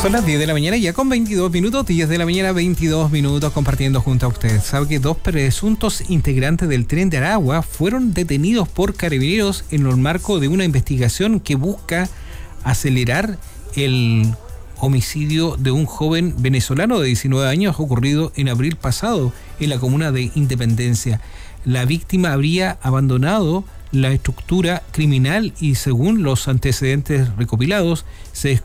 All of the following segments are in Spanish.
Son las 10 de la mañana ya con 22 minutos, 10 de la mañana 22 minutos compartiendo junto a ustedes. Sabe que 2 presuntos integrantes del Tren de Aragua fueron detenidos por carabineros en el marco de una investigación que busca acelerar el homicidio de un joven venezolano de 19 años ocurrido en abril pasado en la comuna de Independencia. La víctima habría abandonado la estructura criminal y según los antecedentes recopilados se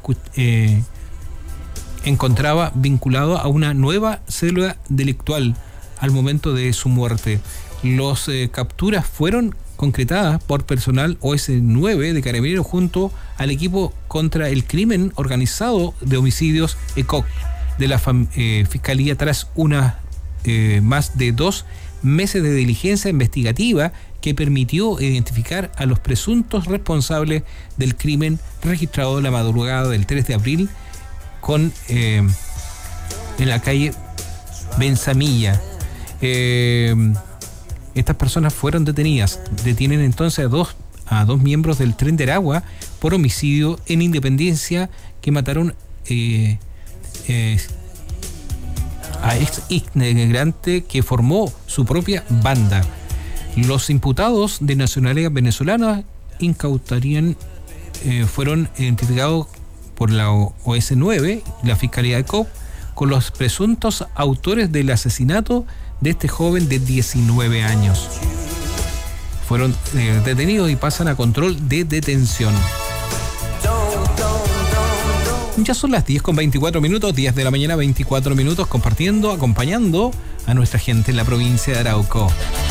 encontraba vinculado a una nueva célula delictual al momento de su muerte. Las capturas fueron concretadas por personal OS9 de Carabineros junto al equipo contra el crimen organizado de homicidios ECOC de la Fiscalía tras más de 2 meses de diligencia investigativa que permitió identificar a los presuntos responsables del crimen registrado en la madrugada del 3 de abril en la calle Benzamilla. Estas personas fueron detenidas. Detienen entonces a dos miembros del Tren de Aragua por homicidio en Independencia que mataron a ex integrante que formó su propia banda. Los imputados de nacionalidad venezolana fueron identificados por la OS9, la Fiscalía de COP, con los presuntos autores del asesinato de este joven de 19 años. Fueron detenidos y pasan a control de detención. Ya son las 10 con 24 minutos, 10 de la mañana 24 minutos, acompañando a nuestra gente en la provincia de Arauco.